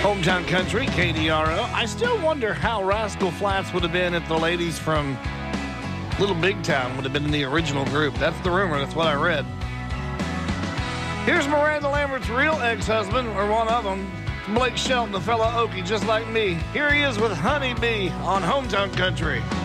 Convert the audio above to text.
Hometown Country, KDRO. I still wonder how Rascal Flatts would have been if the ladies from Little Big Town would have been in the original group. That's the rumor. That's what I read. Here's Miranda Lambert's real ex-husband, or one of them, Blake Shelton, a fellow Okie just like me. Here he is with Honey Bee on Hometown Country.